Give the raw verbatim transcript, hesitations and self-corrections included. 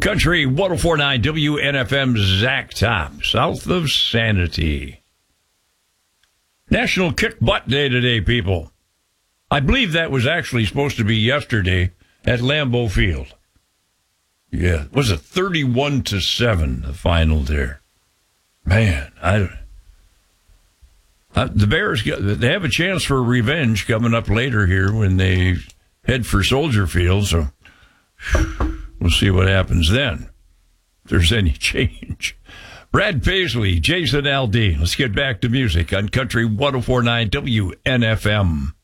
Country one oh four point nine W N F M, Zach Top, south of Sanity. National Kick Butt Day today, people. I believe that was actually supposed to be yesterday at Lambeau Field. Yeah, was it thirty-one to seven, the final there? Man, I uh, the Bears, they have a chance for revenge coming up later here when they head for Soldier Field, so we'll see what happens then, if there's any change. Brad Paisley, Jason Aldean. Let's get back to music on Country one oh four point nine W N F M.